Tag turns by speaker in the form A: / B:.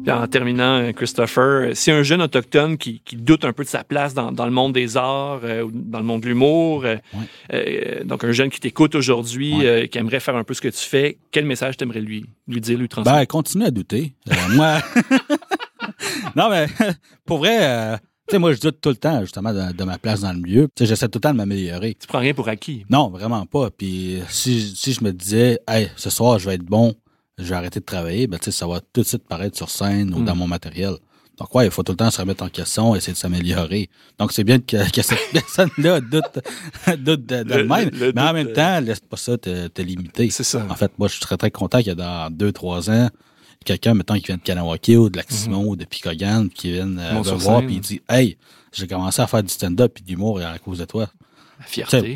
A: Puis en terminant, Christopher, si un jeune autochtone qui doute un peu de sa place dans le monde des arts, ou dans le monde de l'humour, donc un jeune qui t'écoute aujourd'hui, qui aimerait faire un peu ce que tu fais, quel message t'aimerais lui dire, lui transmettre?
B: Continue à douter. Moi... Non, mais pour vrai... tu sais, moi, je doute tout le temps, justement, de ma place dans le milieu. Tu sais, j'essaie tout le temps de m'améliorer.
A: Tu prends rien pour acquis?
B: Non, vraiment pas. Puis si je me disais, hey, ce soir, je vais être bon, je vais arrêter de travailler, ben, tu sais, ça va tout de suite paraître sur scène ou dans mon matériel. Donc, il faut tout le temps se remettre en question, essayer de s'améliorer. Donc, c'est bien que cette personne-là doute d'elle-même, mais en même temps, laisse pas ça te limiter.
A: C'est ça.
B: En fait, moi, je serais très content qu'il y ait dans 2-3 ans, quelqu'un, mettons, qui vient de Kanawake ou de Lac-Simon ou de Picogan, qui vienne me voir puis il dit « Hey, j'ai commencé à faire du stand-up et de l'humour à cause de toi. »
A: La fierté.